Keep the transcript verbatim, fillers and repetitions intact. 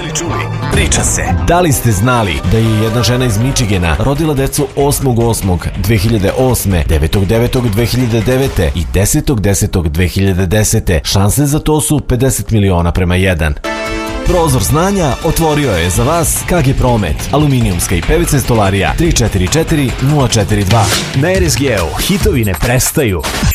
li čuli? Priča se. Da li ste znali da je jedna žena iz Michigana rodila decu osmog osmog dve hiljade osme, devetog devetog dve hiljade devete i desetog desetog dve hiljade desete? Šanse za to su pedeset miliona prema jedan. Prozor znanja otvorio je za vas K G Promet, aluminijumska i P V C stolarija tri četiri četiri nula četiri dva. Na R S G-u hitovi ne prestaju.